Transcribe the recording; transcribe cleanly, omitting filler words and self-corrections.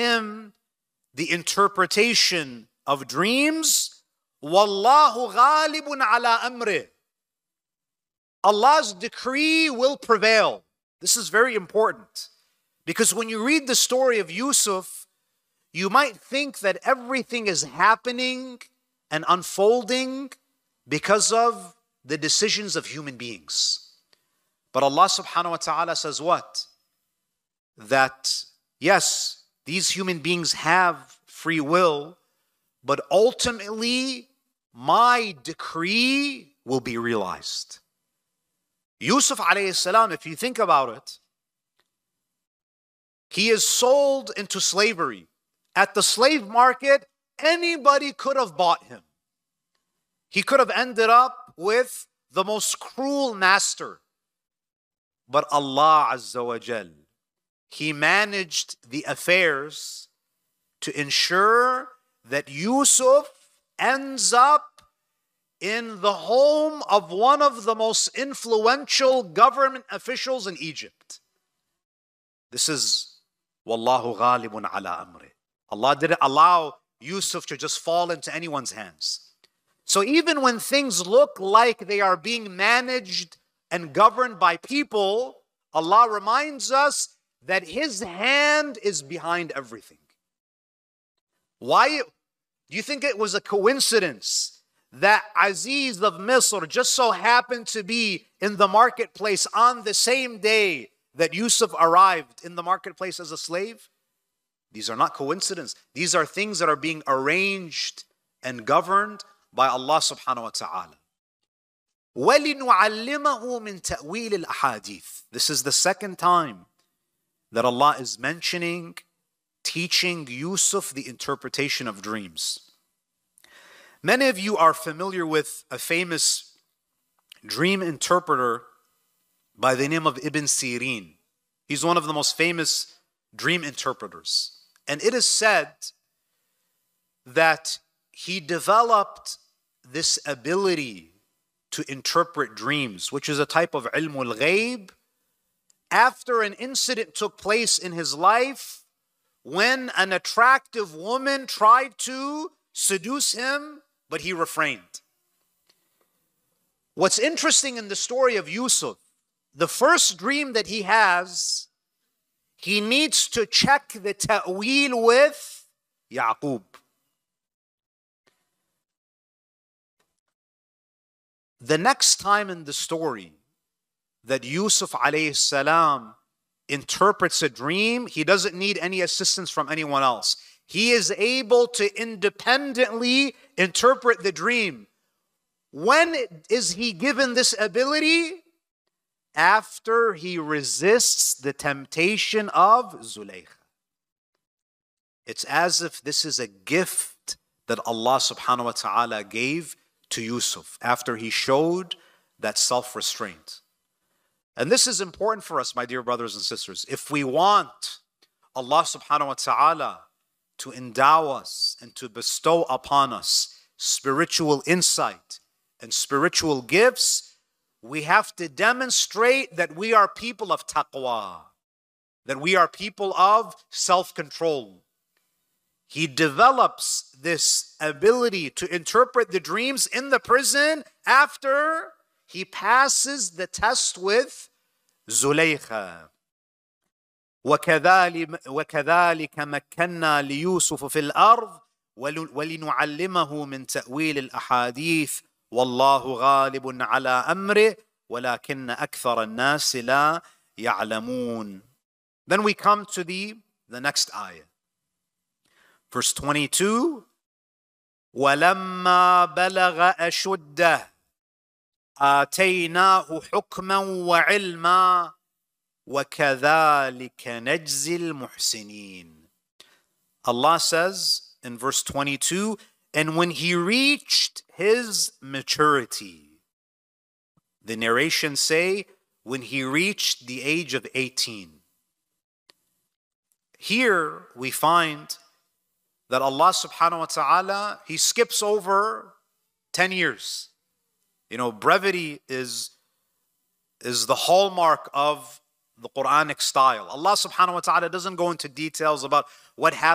him the interpretation of dreams. Wallahu ghalibun ala amrih. Allah's decree will prevail. This is very important, because when you read the story of Yusuf, you might think that everything is happening and unfolding because of the decisions of human beings. But Allah subhanahu wa ta'ala says what? That yes, these human beings have free will, but ultimately my decree will be realized. Yusuf alayhi salam, if you think about it, he is sold into slavery. At the slave market, anybody could have bought him. He could have ended up with the most cruel master. But Allah Azza wa Jal, He managed the affairs to ensure that Yusuf ends up in the home of one of the most influential government officials in Egypt. This is Wallahu ghalibun ala amri. Allah didn't allow Yusuf to just fall into anyone's hands. So even when things look like they are being managed and governed by people, Allah reminds us that His hand is behind everything. Why do you think it was a coincidence that Aziz of Misr just so happened to be in the marketplace on the same day that Yusuf arrived in the marketplace as a slave? These are not coincidences. These are things that are being arranged and governed by Allah subhanahu wa ta'ala. وَلِنُعَلِّمَهُ مِن تَأْوِيلِ الْأَحَادِيثِ. This is the second time that Allah is mentioning, teaching Yusuf the interpretation of dreams. Many of you are familiar with a famous dream interpreter by the name of Ibn Sirin. He's one of the most famous dream interpreters. And it is said that he developed this ability to interpret dreams, which is a type of ilmul ghaib, after an incident took place in his life when an attractive woman tried to seduce him, but he refrained. What's interesting in the story of Yusuf, the first dream that he has, he needs to check the ta'wil with Yaqub. The next time in the story that Yusuf alayhi salam interprets a dream, he doesn't need any assistance from anyone else. He is able to independently interpret the dream. When is he given this ability? After he resists the temptation of Zulaykha. It's as if this is a gift that Allah subhanahu wa ta'ala gave to Yusuf after he showed that self-restraint. And this is important for us, my dear brothers and sisters. If we want Allah subhanahu wa ta'ala to endow us and to bestow upon us spiritual insight and spiritual gifts, we have to demonstrate that we are people of taqwa, that we are people of self-control. He develops this ability to interpret the dreams in the prison after he passes the test with Zulaykha. وَكَذَلِكَ مَكَّنَّا لِيُوسُفَ فِي الْأَرْضِ وَلِنُعَلِّمَهُ مِن تَأْوِيلِ الْأَحَادِيثِ وَاللَّهُ غَالِبٌ عَلَى أَمْرِهِ وَلَكِنَّ أَكْثَرَ النَّاسِ لَا يَعْلَمُونَ. Then we come to the next ayah. Verse 22, وَلَمَّا بَلَغَ أَشُدَّهُ آتَيْنَاهُ حُكْمًا وَعِلْمًا وَكَذَلِكَ نَجْزِي الْمُحْسِنِينَ. Allah says in verse 22, and when he reached his maturity, the narrations say when he reached the age of 18. Here we find that Allah subhanahu wa ta'ala, He skips over 10 years. You know, brevity is the hallmark of the Quranic style. Allah subhanahu wa ta'ala doesn't go into details about what happened